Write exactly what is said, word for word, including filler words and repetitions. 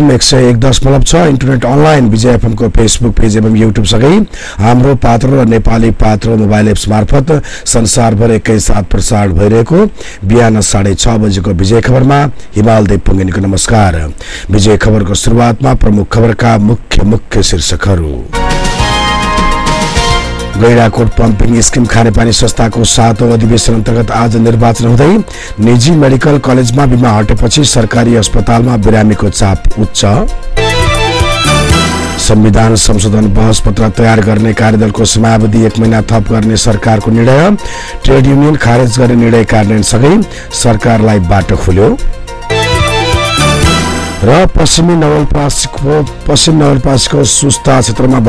एक सय एक दशमलव छ इन्टरनेट अनलाइन विजय एफएम को फेसबुक पेज एवं युट्युब सँगै हाम्रो पात्र र नेपाली पात्र मोबाइल एप्स मार्फत संसारभर एकैसाथ प्रसारण भइरहेको बिहान साढे छ बजेको विजय खबरमा हिमाल देव पुङ्गेनीको नमस्कार। विजय खबरको सुरुवातमा प्रमुख खबरका मुख्य मुख्य शीर्षकहरू। गैंडाकोट पम्पिङ स्किम खानेपानी संस्थाको सातौं अधिवेशन अन्तर्गत आज निर्वाचन हुँदै निजी मेडिकल कलेजमा बिमा हटेपछि सरकारी अस्पतालमा बिरामीको चाप उच्च। संविधान संशोधन बहस पत्र तयार गर्ने कार्यदलको समयावधि एक महिना थप गर्ने सरकारको निर्णय। ट्रेड युनियन खारेज गर्ने निर्णय कार्यान्वयनसँगै सरकारलाई बाटो खुल्यो। र पश्चिमी नवलपरासीको पश्चिम नवलपरासीको सुस्ता क्षेत्रमा